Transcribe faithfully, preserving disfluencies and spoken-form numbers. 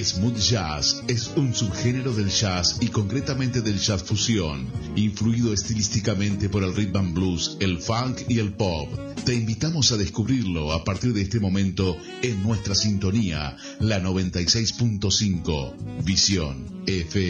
Smooth Jazz es un subgénero del jazz y concretamente del jazz fusión, influido estilísticamente por el rhythm and blues, el funk y el pop. Te invitamos a descubrirlo a partir de este momento en nuestra sintonía, la noventa y seis punto cinco, Visión F M.